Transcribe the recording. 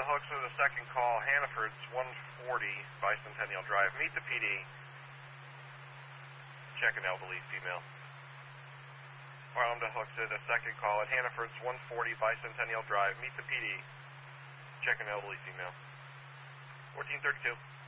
the hooks with a second call. Hannaford's 140 Bicentennial Drive. Meet the PD. Check an elderly female. Armed to hooks with a second call at Hannaford's 140 Bicentennial Drive. Meet the PD. Check an elderly female. 1432.